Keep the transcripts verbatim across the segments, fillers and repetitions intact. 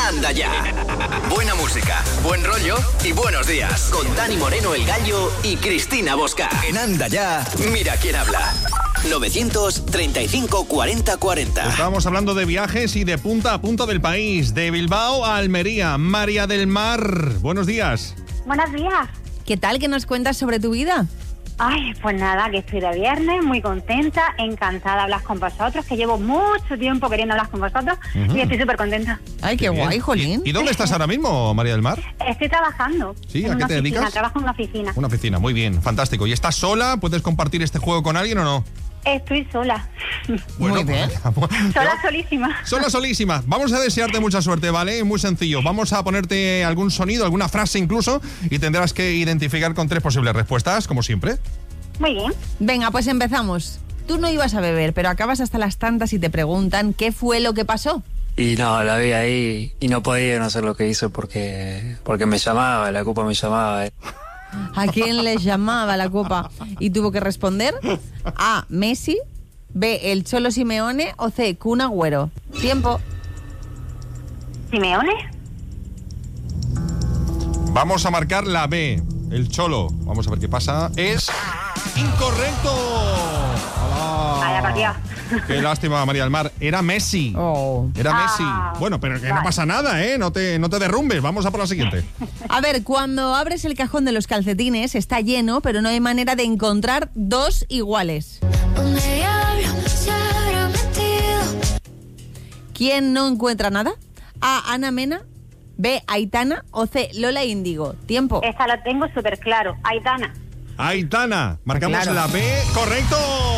Anda Ya. Buena música, buen rollo y buenos días. Con Dani Moreno, el Gallo, y Cristina Bosca. En Anda Ya, mira quién habla. novecientos treinta y cinco cuarenta cuarenta. Estábamos hablando de viajes y de punta a punta del país. De Bilbao a Almería. María del Mar, buenos días. Buenos días. ¿Qué tal? ¿Qué nos cuentas sobre tu vida? Ay, pues nada, que estoy de viernes, muy contenta, encantada de hablar con vosotros, que llevo mucho tiempo queriendo hablar con vosotros uh-huh. y estoy súper contenta. Ay, qué, qué guay, jolín. ¿Y, ¿Y dónde estás ahora mismo, María del Mar? Estoy trabajando. ¿Sí? ¿A qué te oficina, dedicas? Trabajo en una oficina. Una oficina, muy bien, fantástico. ¿Y estás sola? ¿Puedes compartir este juego con alguien o no? Estoy sola. Bueno, muy bien. Sola solísima. Sola solísima. Vamos a desearte mucha suerte, ¿vale? Muy sencillo. Vamos a ponerte algún sonido, alguna frase incluso, y tendrás que identificar con tres posibles respuestas, como siempre. Muy bien. Venga, pues empezamos. Tú no ibas a beber, pero acabas hasta las tantas y te preguntan qué fue lo que pasó. Y no, la vi ahí y no podía no hacer lo que hizo porque, porque me llamaba, la copa me llamaba. ¿A quién le llamaba la copa? Y tuvo que responder A, Messi, B, el Cholo Simeone o C, Kun Agüero. Tiempo. ¿Simeone? Vamos a marcar la B, el Cholo. Vamos a ver qué pasa. Es incorrecto. ¡Hola! Vaya, para Dios. Qué lástima, María del Mar. Era Messi. Oh. Era Messi. Ah, bueno, pero que vale. no pasa nada, ¿eh? No te, no te derrumbes. Vamos a por la siguiente. A ver, cuando abres el cajón de los calcetines está lleno, pero no hay manera de encontrar dos iguales. ¿Quién no encuentra nada? A, Ana Mena, B, Aitana o C, Lola Índigo. Tiempo. Esta lo tengo súper claro. Aitana. Aitana. Marcamos Claro. la B. ¡Correcto!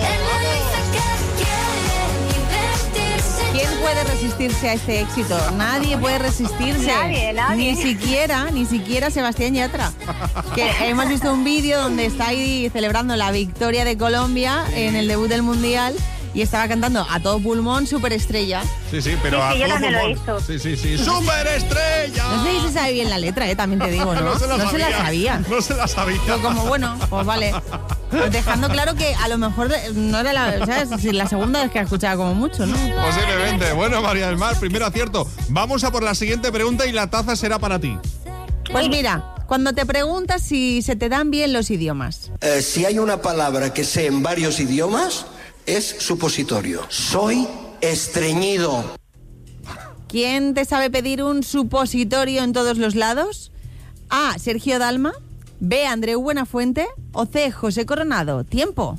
¿Quién puede resistirse a este éxito? Nadie puede resistirse. Nadie, nadie. Ni siquiera, ni siquiera Sebastián Yatra. Que hemos visto un vídeo donde está ahí celebrando la victoria de Colombia en el debut del Mundial y estaba cantando a todo pulmón Superestrella. Sí, sí, pero Sí, a sí, yo todo también lo he pulmón. visto. Sí, sí, sí. ¡Superestrella! No sé si se sabe bien la letra, eh, también te digo, ¿no? No se la no sabía. se la sabía. No se la sabía. Pero como, bueno, pues vale. Dejando claro que a lo mejor no era la, ¿sabes? Si la segunda vez que la escuchaba como mucho, ¿no? Posiblemente. Bueno, María del Mar, primer acierto. Vamos a por la siguiente pregunta y la taza será para ti. Pues mira, cuando te preguntas si se te dan bien los idiomas. Eh, si hay una palabra que sé en varios idiomas, es supositorio. Soy estreñido. ¿Quién te sabe pedir un supositorio en todos los lados? A, Sergio Dalma, B, Andreu Buenafuente o C, José Coronado. Tiempo.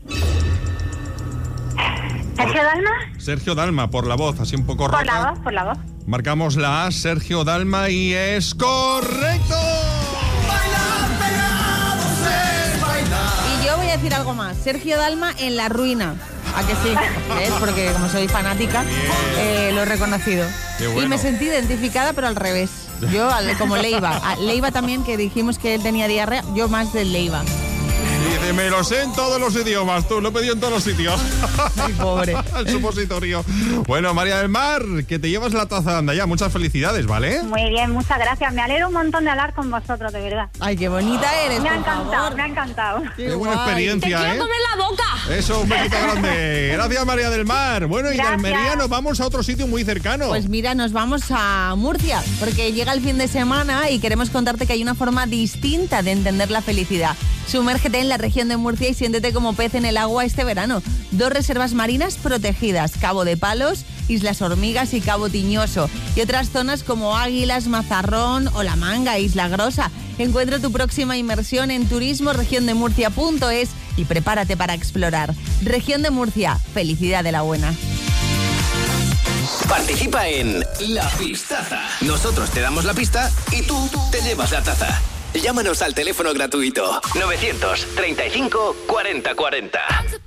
¿Sergio Dalma? Sergio Dalma, por la voz, así un poco rota. Por la voz, por la voz. Marcamos la A, Sergio Dalma, y es correcto. Y yo voy a decir algo más. Sergio Dalma en La Ruina. ¿A que sí? ¿Ves? Porque como soy fanática, eh, lo he reconocido. Qué bueno. Y me sentí identificada, pero al revés. Yo, al- como Leiva. A Leiva también, que dijimos que él tenía diarrea, yo más del Leiva. Dice, me lo sé en todos los idiomas, tú, lo he pedido en todos los sitios. Ay, pobre. El supositorio. Bueno, María del Mar, que te llevas la taza de Anda Ya. Muchas felicidades, ¿vale? Muy bien, muchas gracias. Me alegro un montón de hablar con vosotros, de verdad. Ay, qué bonita eres, Me ha por encantado, favor. me ha encantado. Qué buena guay. experiencia, ¿eh? la boca! Eso, un besito grande. Gracias, María del Mar. Bueno, y de Gracias. Almería nos vamos a otro sitio muy cercano. Pues mira, nos vamos a Murcia, porque llega el fin de semana y queremos contarte que hay una forma distinta de entender la felicidad. Sumérgete en la región de Murcia y siéntete como pez en el agua este verano. Dos reservas marinas protegidas, Cabo de Palos, Islas Hormigas y Cabo Tiñoso. Y otras zonas como Águilas, Mazarrón o La Manga, Isla Grosa. Encuentra tu próxima inmersión en turismo región de murcia punto es y prepárate para explorar. Región de Murcia, felicidad de la buena. Participa en La Pistaza. Nosotros te damos la pista y tú te llevas la taza. Llámanos al teléfono gratuito novecientos treinta y cinco cuarenta cuarenta.